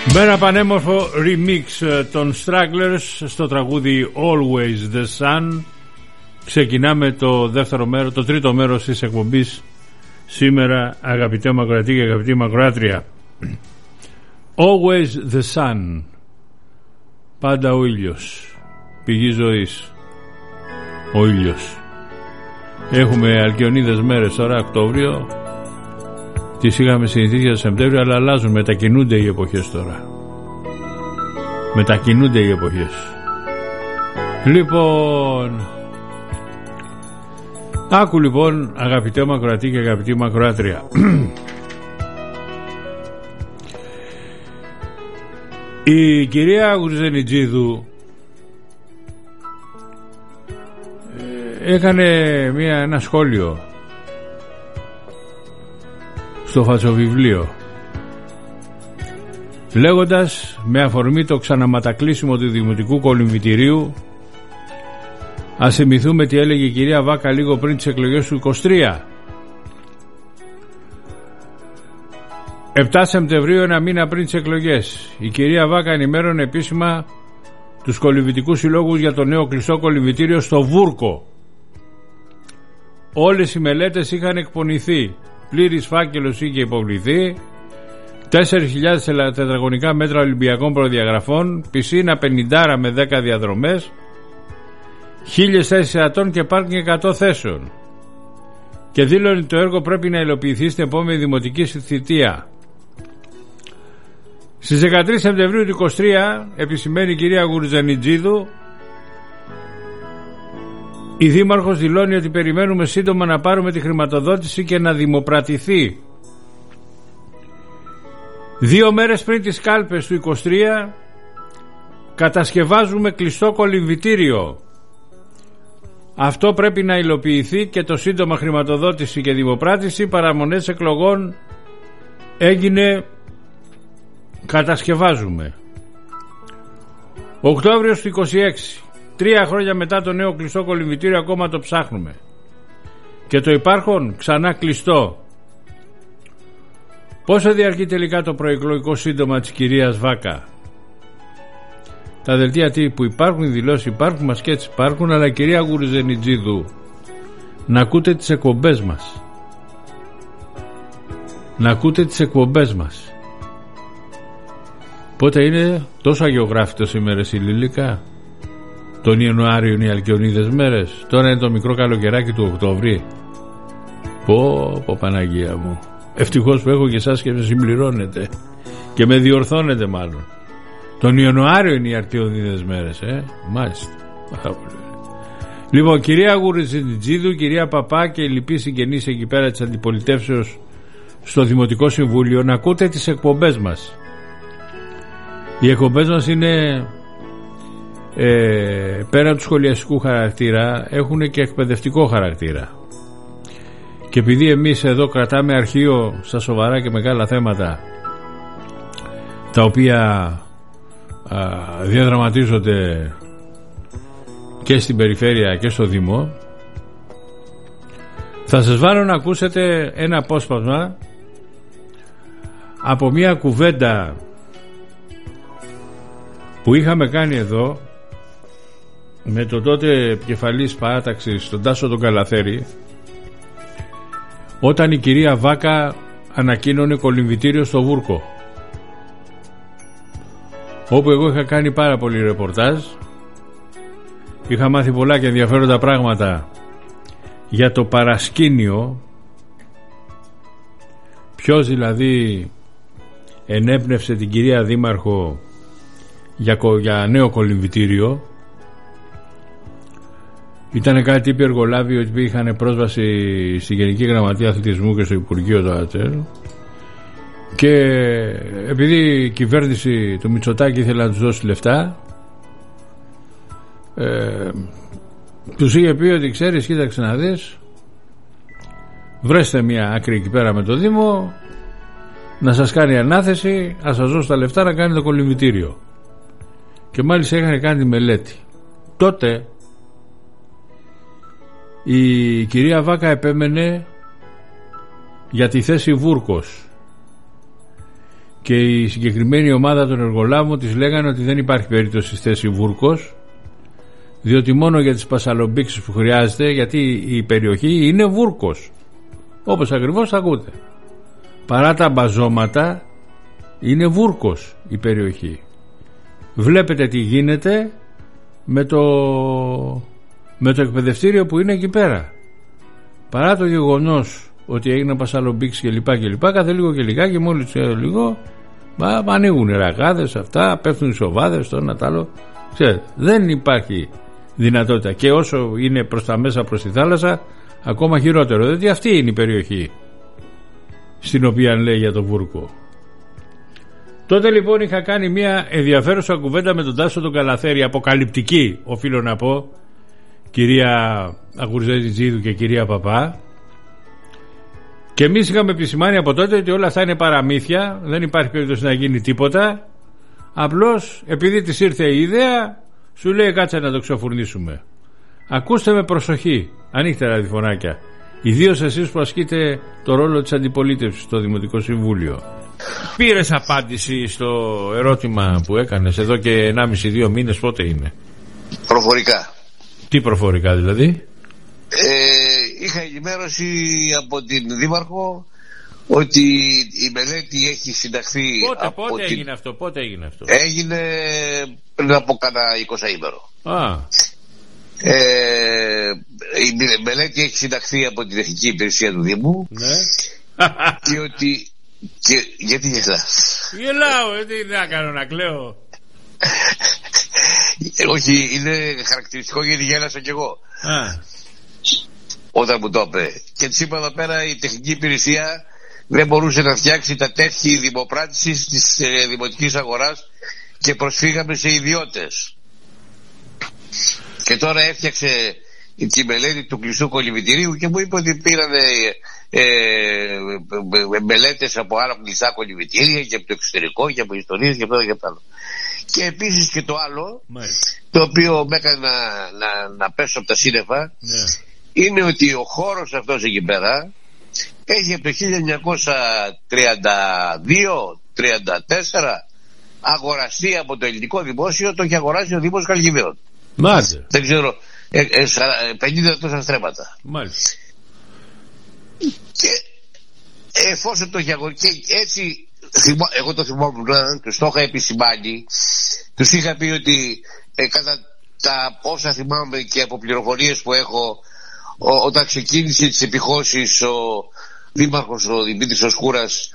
Με ένα πανέμορφο remix των Stragglers στο τραγούδι Always the Sun ξεκινάμε το δεύτερο μέρος, το τρίτο μέρος της εκπομπής σήμερα, αγαπητέ Μακροατή και αγαπητή Μακροάτρια. Always the Sun, πάντα ο ήλιος, πηγή ζωής, ο ήλιος. Έχουμε αλκιονίδες μέρες τώρα, Οκτώβριο. Τις είχαμε συνηθίσει για το Σεπτέμβριο, αλλά αλλάζουν, μετακινούνται οι εποχές τώρα. Μετακινούνται οι εποχές. Λοιπόν, άκου λοιπόν, αγαπητέ Μακροατή και αγαπητή Μακροάτρια. Η κυρία Γουρζενιτζίδου έκανε ένα σχόλιο στο φατσοβιβλίο, λέγοντας με αφορμή το ξαναματακλείσιμο του Δημοτικού Κολυμβητηρίου, ας θυμηθούμε τι έλεγε η κυρία Βάκα λίγο πριν τις εκλογές του 23. 7 Σεπτεμβρίου, ένα μήνα πριν τις εκλογές, η κυρία Βάκα ενημέρωνε επίσημα τους κολυμβητικούς συλλόγους για το νέο κλειστό κολυμβητήριο στο Βούρκο. Όλες οι μελέτες είχαν εκπονηθεί, πλήρης φάκελος είχε υποβληθεί, 4.000 τετραγωνικά μέτρα Ολυμπιακών προδιαγραφών, πισίνα 50 με 10 διαδρομές, 1.000 θέσεις εατών και πάρκινγκ 100 θέσεων. Και δήλωνε το έργο πρέπει να υλοποιηθεί στην επόμενη δημοτική θητεία. Στις 13 Σεπτεμβρίου του 23, επισημαίνει η κυρία Γουρζενιτζίδου, η Δήμαρχος δηλώνει ότι περιμένουμε σύντομα να πάρουμε τη χρηματοδότηση και να δημοπρατηθεί. 2 μέρες πριν τις κάλπες του 23 κατασκευάζουμε κλειστό κολυμβητήριο. Αυτό πρέπει να υλοποιηθεί και το σύντομα χρηματοδότηση και δημοπράτηση. Παραμονές εκλογών έγινε κατασκευάζουμε. Οκτώβριος του 26, 3 χρόνια μετά το νέο κλειστό κολυμβητήριο, ακόμα το ψάχνουμε. Και το υπάρχον ξανά κλειστό. Πόσο διαρκεί τελικά το προεκλογικό σύντομα της κυρίας Βάκα? Τα δελτία τύπου υπάρχουν, οι δηλώσεις υπάρχουν, μας και έτσι υπάρχουν, αλλά κυρία Γουρζενιτζίδου, να ακούτε τις εκπομπές μας. Να ακούτε τις εκπομπές μας. Πότε είναι τόσο αγιογράφητο σήμερα η Λίλικα? Τον Ιανουάριο είναι οι αλκιονίδες μέρες. Τώρα είναι το μικρό καλοκαιράκι του Οκτώβρη. Πω Παναγία μου. Ευτυχώς που έχω και εσάς και με συμπληρώνετε και με διορθώνετε μάλλον. Τον Ιανουάριο είναι οι αλκιονίδες μέρες, μάλιστα. Λοιπόν, κυρία Γουρζενιτζίδου, κυρία Παπά και οι λοιποί συγγενείς εκεί πέρα της αντιπολιτεύσεως στο Δημοτικό Συμβούλιο, να ακούτε τις εκπομπές μας. Οι εκπομπές μας είναι πέρα του σχολιαστικού χαρακτήρα, έχουν και εκπαιδευτικό χαρακτήρα. Και επειδή εμείς εδώ κρατάμε αρχείο στα σοβαρά και μεγάλα θέματα, τα οποία διαδραματίζονται και στην περιφέρεια και στο Δήμο, θα σας βάλω να ακούσετε ένα απόσπασμα από μια κουβέντα που είχαμε κάνει εδώ με τον τότε επικεφαλής παράταξης, τον Τάσο τον Καλαθέρη, όταν η κυρία Βάκα ανακοίνωνε κολυμβητήριο στο Βούρκο, όπου εγώ είχα κάνει πάρα πολύ ρεπορτάζ, είχα μάθει πολλά και ενδιαφέροντα πράγματα για το παρασκήνιο, ποιος δηλαδή ενέπνευσε την κυρία Δήμαρχο για νέο κολυμβητήριο. Ήταν κάτι τύποι εργολάβοι ότι είχαν πρόσβαση στη Γενική Γραμματεία Αθλητισμού και στο Υπουργείο του ΑΤΣΕΡ, και επειδή η κυβέρνηση του Μητσοτάκη ήθελε να τους δώσει λεφτά, τους είχε πει ότι ξέρεις, κοίταξε να δεις, βρέστε μια άκρη εκεί πέρα με το Δήμο να σας κάνει ανάθεση, ας σας δώσω τα λεφτά να κάνει το κολυμβητήριο. Και μάλιστα είχαν κάνει μελέτη. Τότε η κυρία Βάκα επέμενε για τη θέση Βούρκος και η συγκεκριμένη ομάδα των εργολάβων της λέγανε ότι δεν υπάρχει περίπτωση στη θέση Βούρκος, διότι μόνο για τις πασαλομπήξεις που χρειάζεται, γιατί η περιοχή είναι Βούρκος, όπως ακριβώς ακούτε. Παρά τα μπαζώματα είναι Βούρκος η περιοχή. Βλέπετε τι γίνεται με το εκπαιδευτήριο που είναι εκεί πέρα. Παρά το γεγονός ότι έγιναν πασαλομπήξεις κλπ, κάθε λίγο και λιγάκι, μόλις λίγο ανοίγουν οι ραγάδες, αυτά πέφτουν οι σοβάδες, το ένα τ' άλλο. Ξέρετε, δεν υπάρχει δυνατότητα, και όσο είναι προς τα μέσα, προς τη θάλασσα, ακόμα χειρότερο, διότι αυτή είναι η περιοχή στην οποία λέει για το Βούρκο. Τότε λοιπόν είχα κάνει μια ενδιαφέρουσα κουβέντα με τον Τάσο τον Καλαθέρη, αποκαλυπτική οφείλω να πω, κυρία Αγουριζέτη Τζίδου και κυρία Παπά, και εμείς είχαμε επισημάνει από τότε ότι όλα αυτά είναι παραμύθια, δεν υπάρχει περίπτωση να γίνει τίποτα, απλώς επειδή της ήρθε η ιδέα σου λέει κάτσε να το ξεφουρνίσουμε. Ακούστε με προσοχή, ανοίχτε ραδιοφωνάκια, ιδίως εσείς που ασκείτε το ρόλο της αντιπολίτευσης στο Δημοτικό Συμβούλιο. Πήρες απάντηση στο ερώτημα που έκανες εδώ και 1,5-2 μήνες, πότε είναι? Προφορικά. Τι προφορικά δηλαδή? Είχα ενημέρωση από την Δήμαρχο ότι η μελέτη έχει συνταχθεί. Πότε έγινε αυτό? Έγινε πριν από κάνα 20 ημέρο. Η μελέτη έχει συνταχθεί από την Τεχνική Υπηρεσία του Δήμου. Ναι. Και ότι... γιατί γελάς? Γελάω, τι να κάνω, να κλαίω? Όχι, είναι χαρακτηριστικό γιατί γέλασα κι εγώ όταν μου το είπε. Και της είπα εδώ πέρα η Τεχνική Υπηρεσία δεν μπορούσε να φτιάξει τα τέχη δημοπράτησης της δημοτικής αγοράς και προσφύγαμε σε ιδιώτες. Και τώρα έφτιαξε τη μελέτη του κλειστού κολυμβητηρίου και μου είπε ότι πήρανε μελέτες από άλλα κλειστά κολυμβητήρια και από το εξωτερικό και από ιστορίες και από αυτό και από άλλο. Και επίσης και το άλλο, το οποίο με έκανε να πέσω από τα σύννεφα, είναι ότι ο χώρος αυτός εκεί πέρα έχει από το 1932-34 αγοραστεί από το ελληνικό δημόσιο, το έχει αγοράσει ο Δήμος Χαλκιδαίων. Μάλιστα. Δεν ξέρω, 50 τόσα στρέμματα. Μάλιστα. Και εφόσον το έχει αγοράσει, και έτσι εγώ το θυμόμουν, τους το είχα επισημάνει, τους είχα πει ότι κατά τα όσα θυμάμαι και από πληροφορίες που έχω, όταν ξεκίνησε τις επιχώσεις ο Δήμαρχος ο Δημήτρης ο Σκούρας,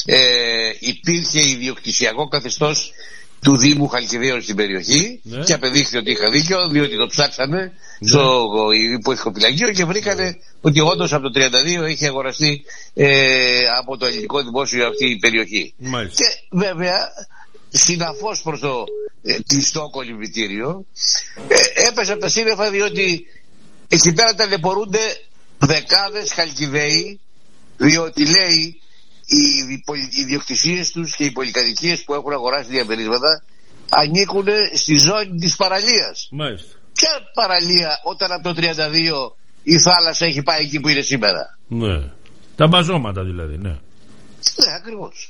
υπήρχε ιδιοκτησιακό καθεστώς του Δήμου Χαλκιδαίων στην περιοχή, και απεδείχθη ότι είχα δίκιο, διότι το ψάξανε στο υποθηκοπυλαγείο και βρήκανε ότι όντως από το 1932 έχει αγοραστεί από το ελληνικό δημόσιο αυτή η περιοχή. Και βέβαια συναφώς προς το κλειστό κολυμβητήριο έπεσε από τα σύννεφα, διότι εκεί πέρα ταλαιπωρούνται δεκάδες Χαλκιδαίοι, διότι λέει οι ιδιοκτησίες τους και οι πολυκατοικίες που έχουν αγοράσει διαμερίσματα ανήκουν στη ζώνη της παραλίας. Μάλιστα. Ποια παραλία όταν από το 1932 η θάλασσα έχει πάει εκεί που είναι σήμερα? Ναι. Τα μπαζώματα δηλαδή, ναι. Ναι, ακριβώς.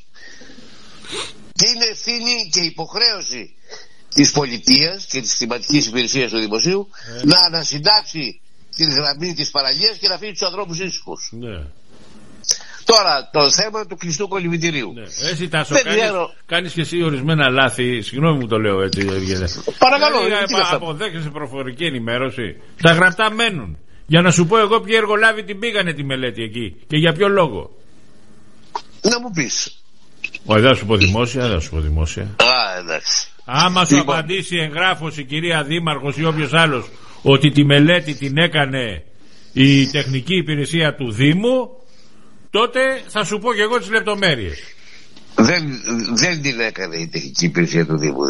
Και είναι ευθύνη και υποχρέωση της πολιτείας και της κλιματικής υπηρεσίας του δημοσίου να ανασυντάξει την γραμμή της παραλίας και να αφήσει τους ανθρώπους ήσυχους. Ναι. Τώρα το θέμα του κλειστού κολυμβητηρίου. Ναι. Εσύ Τάσο, κάνεις και εσύ ορισμένα λάθη. Συγγνώμη που το λέω έτσι. Παρακαλώ. Αποδέχεσαι προφορική ενημέρωση. Τα γραπτά μένουν. Για να σου πω εγώ ποιοι εργολάβοι την πήγανε τη μελέτη εκεί και για ποιο λόγο. Να μου πεις. Όχι, δεν σου πω δημόσια, δεν σου πω δημόσια. Εντάξει. Άμα σου απαντήσει εγγράφος η κυρία Δήμαρχος ή όποιος άλλος ότι τη μελέτη την έκανε η τεχνική υπηρεσία του Δήμου, τότε θα σου πω και εγώ τις λεπτομέρειες. Δεν την έκανε η τεχνική υπηρεσία του Δήμου.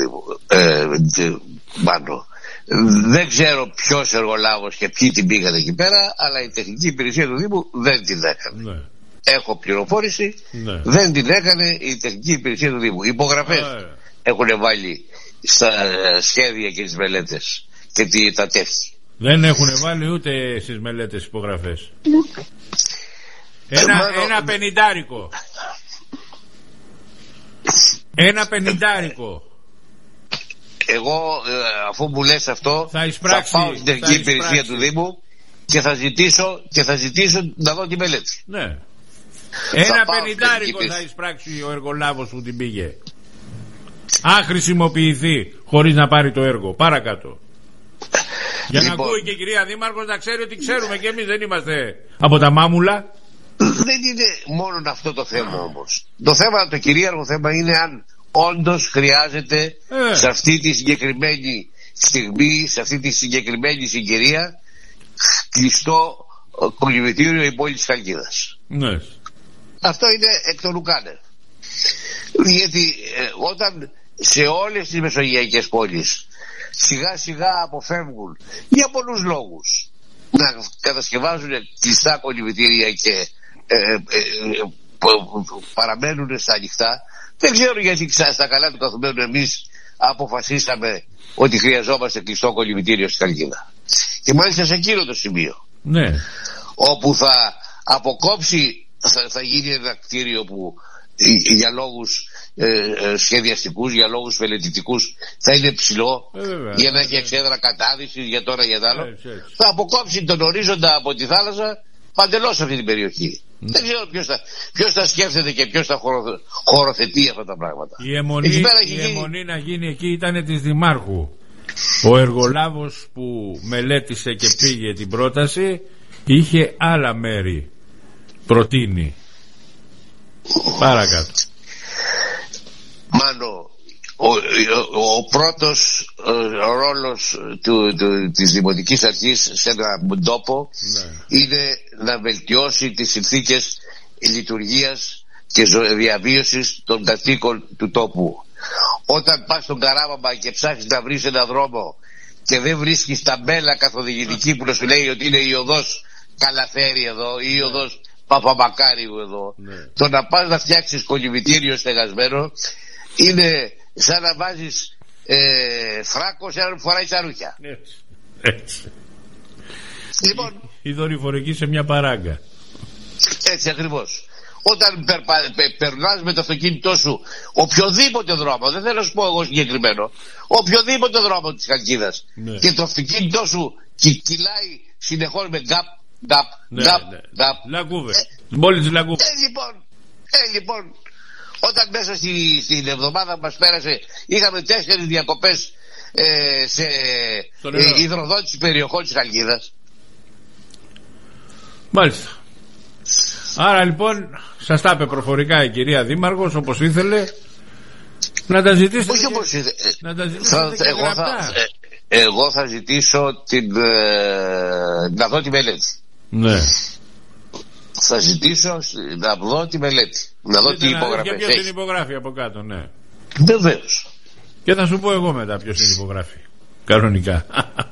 Μάνο. Δεν ξέρω ποιος εργολάβος και ποιοι την πήγαν εκεί πέρα, αλλά η τεχνική υπηρεσία του Δήμου δεν την έκανε. Ναι. Έχω πληροφόρηση, ναι. Δεν την έκανε η τεχνική υπηρεσία του Δήμου. Υπογραφές έχουν βάλει στα σχέδια και τις μελέτες και τα τεύχη. Δεν έχουν βάλει ούτε στις μελέτες υπογραφές. Ένα 50. Ένα 50. Εγώ αφού μου λες αυτό θα πάω στην τεχνική υπηρεσία του Δήμου και θα ζητήσω να δω τη μελέτη. Ναι. Ένα 50 θα εισπράξει ο εργολάβος που την πήγε. Αν χρησιμοποιηθεί χωρίς να πάρει το έργο. Παρακάτω. Για να ακούει και η κυρία Δήμαρχος να ξέρει ότι ξέρουμε και εμείς, δεν είμαστε από τα μάμουλα. Δεν είναι μόνο αυτό το θέμα όμως. Το κυρίαρχο θέμα είναι αν όντως χρειάζεται σε αυτή τη συγκεκριμένη στιγμή, σε αυτή τη συγκεκριμένη συγκυρία, κλειστό κολυμβητήριο η πόλη της Χαλκίδας. Ναι. Αυτό είναι εκ των ουκάνευ. Γιατί όταν σε όλες τις μεσογειακές πόλεις σιγά σιγά αποφεύγουν για πολλούς λόγους να κατασκευάζουν κλειστά κολυμβητήρια και παραμένουν στα ανοιχτά, δεν ξέρω γιατί στα καλά του καθουμένου εμείς αποφασίσαμε ότι χρειαζόμαστε κλειστό κολυμβητήριο στη Χαλκίδα. Και μάλιστα σε εκείνο το σημείο, ναι, όπου θα αποκόψει, θα γίνει ένα κτίριο που για λόγους σχεδιαστικούς, για λόγους μελετητικούς θα είναι ψηλό, για να έχει εξέδρα κατάδυσης, για τώρα για τα άλλο. Θα αποκόψει τον ορίζοντα από τη θάλασσα παντελώς αυτή την περιοχή. Δεν ξέρω ποιος θα σκέφτεται και ποιος θα χωροθετεί αυτά τα πράγματα. Η αιμονή να γίνει εκεί ήταν της Δημάρχου. Ο εργολάβος που μελέτησε και πήγε την πρόταση είχε άλλα μέρη προτείνει. Παρακάτω. Μάνο, ο πρώτος ρόλος της Δημοτικής Αρχής σε έναν τόπο, ναι, είναι να βελτιώσει τις συνθήκες λειτουργίας και διαβίωσης των κατοίκων του τόπου. Όταν πας στον Καράβαμπα και ψάχνεις να βρεις ένα δρόμο και δεν βρίσκεις ταμπέλα καθοδηγητική που να σου λέει ότι είναι η οδός Καλαθέρη εδώ ή η οδός Παπαμακάριου εδώ, ναι, το να πας να φτιάξεις κολυμβητήριο στεγασμένο είναι σαν να βάζεις φράκο σε έναν που φοράει τα ρούχια. Έτσι. Λοιπόν, η δορυφορική σε μια παράγκα. Έτσι ακριβώς. Όταν περνάς με το αυτοκίνητό σου οποιοδήποτε δρόμο, δεν θέλω να σου πω εγώ συγκεκριμένο, οποιοδήποτε δρόμο της Χαλκίδας, ναι, και το αυτοκίνητό σου κυλάει συνεχώς με γκάπ, Λαγκούβε. Μόλις Λαγκούβε. Λοιπόν, όταν μέσα στην εβδομάδα μας πέρασε είχαμε 4 διακοπές σε υδροδότηση περιοχών της Χαλκίδας. Μάλιστα. Άρα λοιπόν σας τα είπε προφορικά η κυρία Δήμαρχος όπως ήθελε. Να τα ζητήσετε. Όχι όπως ήθελε. Εγώ θα ζητήσω να δω τη μελέτη. Ναι. Θα ζητήσω να δω τη μελέτη. Να δω τι υπογραφές έχει. Και ποιος είναι υπογράφει από κάτω, ναι. Βεβαίως. Και θα σου πω εγώ μετά ποιος είναι υπογράφει. Κανονικά.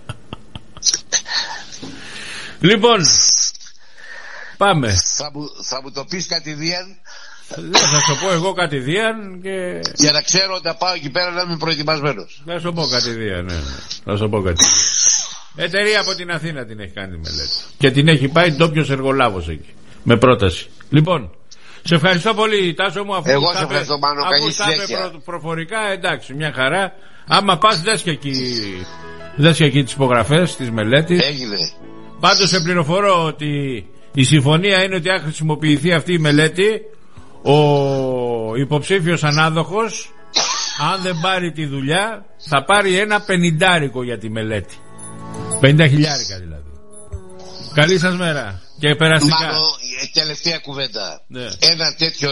Λοιπόν, πάμε. Θα μου το πεις κατηδίαν. Θα σου πω εγώ κατηδίαν και... για να ξέρω ότι θα πάω εκεί πέρα να είμαι προετοιμασμένος. Θα σου πω κατηδίαν, ναι. Θα σου πω κατηδίαν. Εταιρεία από την Αθήνα την έχει κάνει μελέτη. Και την έχει πάει ντόπιος εργολάβος εκεί. Με πρόταση. Λοιπόν, σε ευχαριστώ πολύ Τάσο μου. Εγώ σε ευχαριστώ Μάνο. Καλή συνέχεια. Προφορικά εντάξει, μια χαρά. Άμα πας δες και εκεί τις υπογραφές της μελέτης. Έγινε. Πάντως σε πληροφορώ ότι η συμφωνία είναι ότι αν χρησιμοποιηθεί αυτή η μελέτη, ο υποψήφιος ανάδοχος, αν δεν πάρει τη δουλειά, θα πάρει ένα 50 για τη μελέτη. 50.000 δηλαδή. Καλή σας μέρα και περαστικά. Μάνο, τελευταία κουβέντα. Ναι. Ένα τέτοιο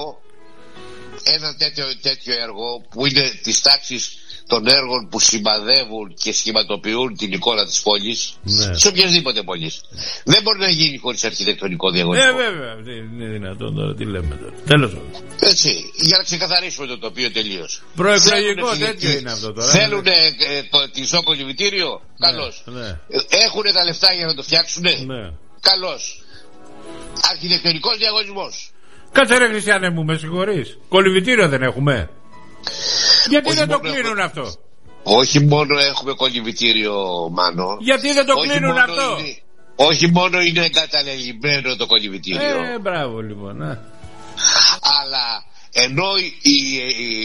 έργο που είναι της τάξης των έργων που σημαδεύουν και σχηματοποιούν την εικόνα της πόλης, ναι, σε οποιασδήποτε πόλης, δεν μπορεί να γίνει χωρίς αρχιτεκτονικό διαγωνισμό. Βέβαια, είναι δυνατόν τώρα, τι λέμε τώρα. Τέλος. Έτσι, για να ξεκαθαρίσουμε το τοπίο τελείως. Προεκλογικό τέτοιο είναι αυτό τώρα. Θέλουν κλειστό κολυμβητήριο, καλώς. Ναι. Έχουν τα λεφτά για να το φτιάξουν, ναι, καλώς. Αρχιτεκτονικός διαγωνισμός. Κάτσε ρε Χριστιανέ μου, με συγχωρείς. Κολυμβητήριο δεν έχουμε? Γιατί όχι δεν το κλείνουν αυτό? Όχι μόνο έχουμε κολυμβητήριο, Μάνο. Γιατί δεν το κλείνουν αυτό? Όχι μόνο είναι εγκαταλελειμμένο το κολυμβητήριο. Μπράβο λοιπόν. Αλλά ενώ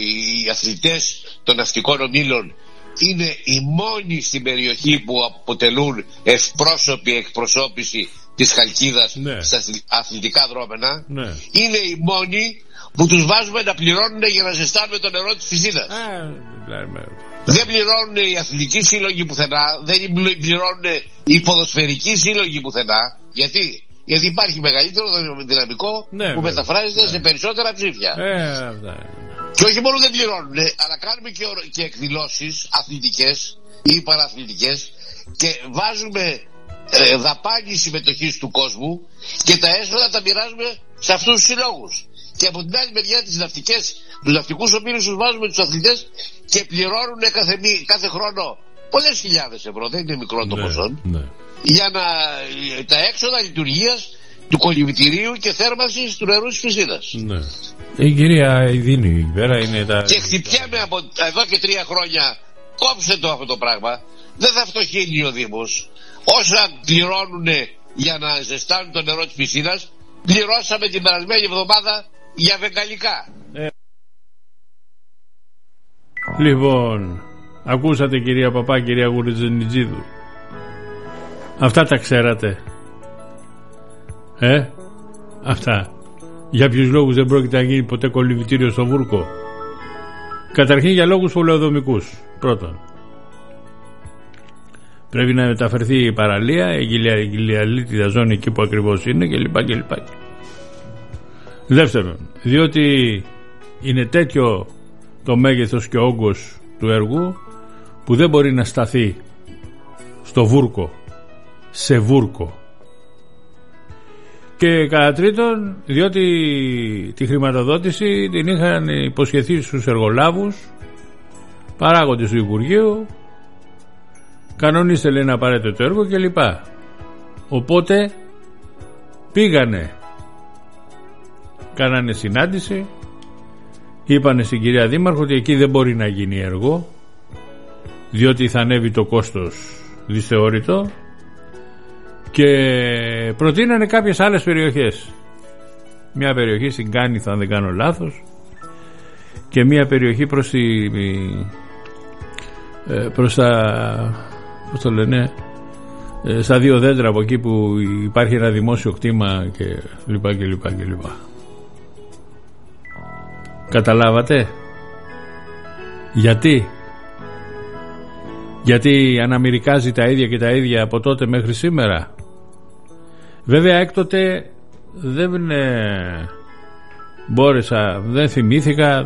οι αθλητές των ναυτικών ομίλων είναι οι μόνοι στην περιοχή που αποτελούν ευπρόσωπη εκπροσώπηση της Χαλκίδας, ναι, στα αθλητικά δρόμενα. Ναι. Είναι οι μόνοι που τους βάζουμε να πληρώνουν για να ζεστάνουμε το νερό της πισίνας. Δεν πληρώνουν οι αθλητικοί σύλλογοι πουθενά, δεν πληρώνουν οι ποδοσφαιρικοί σύλλογοι πουθενά. Γιατί υπάρχει μεγαλύτερο δυναμικό, ναι, που μεταφράζεται, ναι, σε περισσότερα ψήφια. Και όχι μόνο δεν πληρώνουν, αλλά κάνουμε και εκδηλώσεις αθλητικές ή παραθλητικές και βάζουμε δαπάνη συμμετοχής του κόσμου και τα έσοδα τα μοιράζουμε σε αυτούς τους συλλόγους. Και από την άλλη μεριά τους ναυτικούς ομίλους τους βάζουμε τους αθλητές και πληρώνουν κάθε χρόνο πολλές χιλιάδες ευρώ, δεν είναι μικρό το ποσό, ναι, για τα έξοδα λειτουργίας του κολυμβητηρίου και θέρμανσης του νερού της πισίνας. Ναι. Η κυρία Ιδίνη πέρα είναι τα... Και χτυπιάμε από εδώ και 3 χρόνια, κόψε το αυτό το πράγμα. Δεν θα φτωχύνει ο Δήμος. Όσα πληρώνουν για να ζεστάνουν το νερό της πισίνας, πληρώσαμε την περασμένη εβδομάδα για βεγγαλικά. Λοιπόν, ακούσατε κυρία Παπά, κυρία Γουριτζενιτζίδου. Αυτά τα ξέρατε? Αυτά. Για ποιους λόγους δεν πρόκειται να γίνει ποτέ κολυμβητήριο στο Βούρκο? Καταρχήν για λόγους πολεοδομικούς. Πρώτον, πρέπει να μεταφερθεί η παραλία, η γυλιαλίτιδα ζώνη εκεί που ακριβώς είναι κλπ. Δεύτερον, διότι είναι τέτοιο το μέγεθος και ο όγκος του έργου που δεν μπορεί να σταθεί στο Βούρκο, σε Βούρκο. Και κατά τρίτον, διότι τη χρηματοδότηση την είχαν υποσχεθεί στους εργολάβους, παράγοντες του Υπουργείου, κανονίστε, λέει, να πάρετε το έργο κλπ. Οπότε πήγανε, κάνανε συνάντηση, είπανε στην κυρία Δήμαρχο ότι εκεί δεν μπορεί να γίνει έργο, διότι θα ανέβει το κόστος δυσθεώρητο, και προτείνανε κάποιες άλλες περιοχές. Μια περιοχή στην Κάνηθο, αν δεν κάνω λάθος, και μια περιοχή προς τα, πώς το λένε, στα 2 δέντρα από εκεί που υπάρχει ένα δημόσιο κτήμα και λοιπά. Καταλάβατε? Γιατί αναμερικάζει τα ίδια και τα ίδια από τότε μέχρι σήμερα. Βέβαια έκτοτε δεν μπόρεσα, δεν θυμήθηκα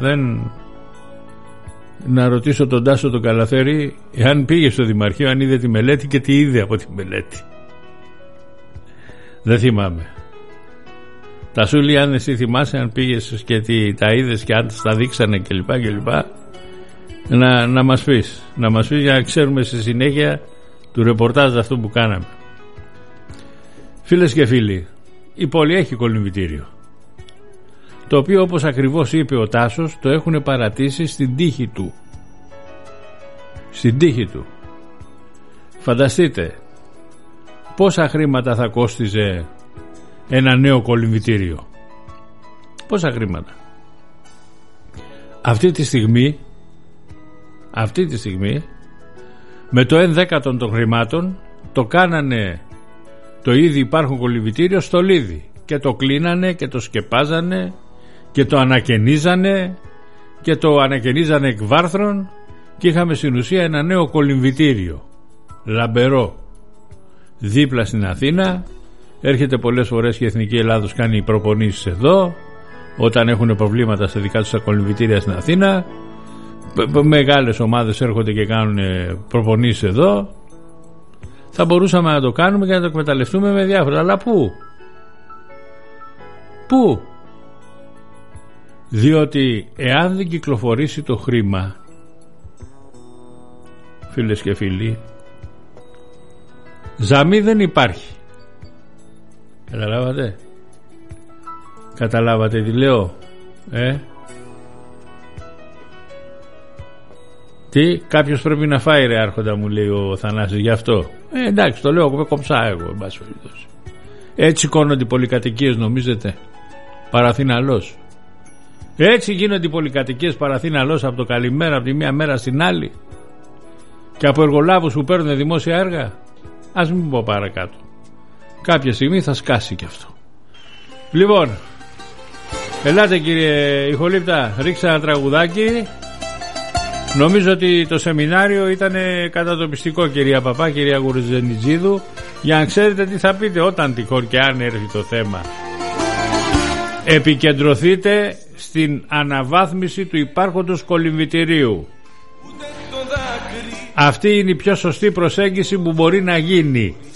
να ρωτήσω τον Τάσο τον Καλαθέρη εάν πήγε στο Δημαρχείο, αν είδε τη μελέτη και τι είδε από τη μελέτη. Δεν θυμάμαι. Τασούλη, αν εσύ θυμάσαι, αν πήγες και τα είδες και αν τα δείξανε κλπ. Να μας πεις για να ξέρουμε στη συνέχεια του ρεπορτάζ αυτού που κάναμε. Φίλες και φίλοι, η πόλη έχει κολυμβητήριο, το οποίο, όπως ακριβώς είπε ο Τάσος, το έχουν παρατήσει στην τύχη του. Φανταστείτε πόσα χρήματα θα κόστιζε ένα νέο κολυμβητήριο. Πόσα χρήματα? Αυτή τη στιγμή με το 1/10 των χρημάτων το κάνανε το ήδη υπάρχον κολυμβητήριο στο Λίδι και το κλείνανε και το σκεπάζανε και το ανακαινίζανε εκ βάρθρων και είχαμε στην ουσία ένα νέο κολυμβητήριο λαμπερό δίπλα στην Αθήνα. Έρχεται πολλές φορές και η Εθνική Ελλάδος κάνει προπονήσεις εδώ όταν έχουν προβλήματα στα δικά τους τα κολυμβητήρια στην Αθήνα. Μεγάλες ομάδες έρχονται και κάνουν προπονήσεις εδώ. Θα μπορούσαμε να το κάνουμε και να το εκμεταλλευτούμε με διάφορα, αλλά πού? Διότι εάν δεν κυκλοφορήσει το χρήμα, φίλες και φίλοι, ζαμί δεν υπάρχει. Καταλάβατε τι λέω? Τι, κάποιος πρέπει να φάει, ρε άρχοντα, μου λέει ο Θανάσης, γι' αυτό. Εντάξει, το λέω, κοψά εγώ. Έτσι σηκώνονται οι πολυκατοικίες, νομίζετε? Παραθυναλός. Έτσι γίνονται οι πολυκατοικίες Παραθήνα-Λός από το καλημέρα από τη μία μέρα στην άλλη, και από εργολάβους που παίρνουν δημόσια έργα. Ας μην πω παρακάτω, κάποια στιγμή θα σκάσει και αυτό. Λοιπόν, ελάτε κύριε Ηχολήπτα, ρίξα ένα τραγουδάκι. Νομίζω ότι το σεμινάριο ήταν κατατοπιστικό, κυρία Παπά, κυρία Γουρζενιτζίδου, για να ξέρετε τι θα πείτε όταν τυχόν και αν έρθει το θέμα. Επικεντρωθείτε στην αναβάθμιση του υπάρχοντος κολυμβητηρίου. Αυτή είναι η πιο σωστή προσέγγιση που μπορεί να γίνει.